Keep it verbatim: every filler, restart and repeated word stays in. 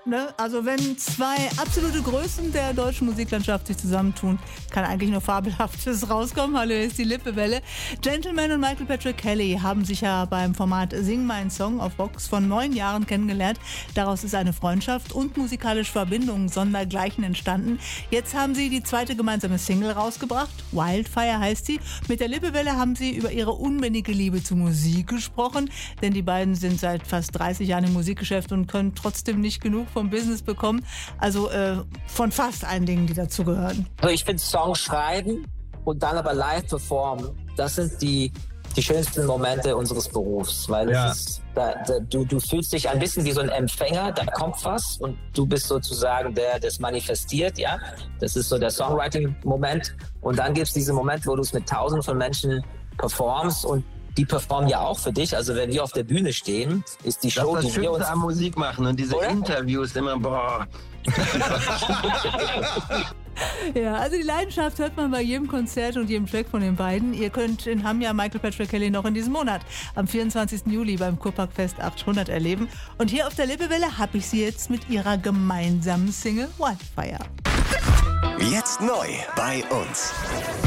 Ne? Also wenn zwei absolute Größen der deutschen Musiklandschaft sich zusammentun, kann eigentlich nur Fabelhaftes rauskommen. Hallo, hier ist die Lippewelle. Gentleman und Michael Patrick Kelly haben sich ja beim Format Sing Mein Song auf Vox vor neun Jahren kennengelernt. Daraus ist eine Freundschaft und musikalische Verbindung sondergleichen entstanden. Jetzt haben sie die zweite gemeinsame Single rausgebracht. Wildfire heißt sie. Mit der Lippewelle haben sie über ihre unbändige Liebe zur Musik gesprochen, denn die beiden sind seit fast dreißig Jahren im Musikgeschäft und können trotzdem nicht genug vom Business bekommen. Also äh, von fast allen Dingen, die dazugehören. Also ich finde Songs schreiben und dann aber live performen, das sind die, die schönsten Momente unseres Berufs, weil ja. es ist, da, da, du, du fühlst dich ein bisschen wie so ein Empfänger, da kommt was und du bist sozusagen der, der das manifestiert, ja. Das ist so der Songwriting-Moment und dann gibt es diesen Moment, wo du es mit tausenden von Menschen performst und die performen ja auch für dich. Also wenn wir auf der Bühne stehen, ist die Show, das die wir uns... Das am Musik machen und diese Oder? Interviews immer, boah. Ja, also die Leidenschaft hört man bei jedem Konzert und jedem Track von den beiden. Ihr könnt in Hamm ja Michael Patrick Kelly noch in diesem Monat am vierundzwanzigsten Juli beim Kurparkfest achthundert erleben. Und hier auf der Lippewelle habe ich sie jetzt mit ihrer gemeinsamen Single Wildfire. Jetzt neu bei uns.